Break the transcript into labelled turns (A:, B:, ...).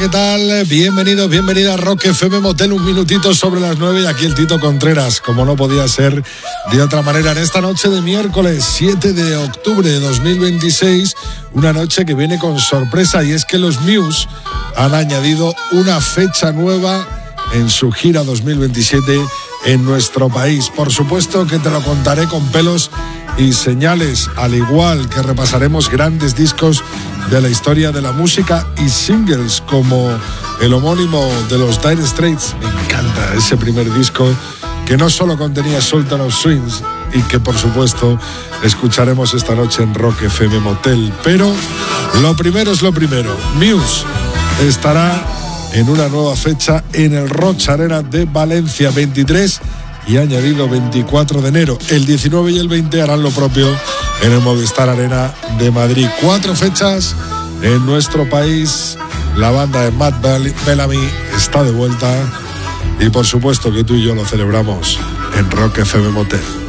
A: ¿qué tal? Bienvenidos, bienvenida a Rock FM Motel, un minutito sobre las 9 y aquí el Tito Contreras, como no podía ser de otra manera, en esta noche de miércoles 7 de octubre de 2026, una noche que viene con sorpresa, y es que los Muse han añadido una fecha nueva en su gira 2027 en nuestro país. Por supuesto que te lo contaré con pelos y señales, al igual que repasaremos grandes discos de la historia de la música y singles como el homónimo de los Dire Straits. Me encanta ese primer disco que no solo contenía Sultan of Swings y que por supuesto escucharemos esta noche en Rock FM Motel. Pero lo primero es lo primero. Muse estará en una nueva fecha en el Roch Arena de Valencia, 23 y añadido 24 de enero. El 19 y el 20 harán lo propio en el Movistar Arena de Madrid. 4 fechas en nuestro país. La banda de Matt Bellamy está de vuelta y por supuesto que tú y yo lo celebramos en Rock FM Motel.